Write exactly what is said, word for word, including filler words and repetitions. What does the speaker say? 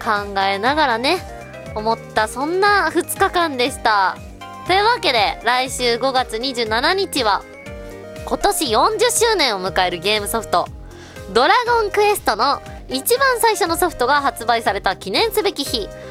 考えながらね思った、そんなふつかかんでした。というわけで来週ごがつにじゅうしちにちは今年よんじゅっしゅうねんを迎えるゲームソフトドラゴンクエストの一番最初のソフトが発売された記念すべき日。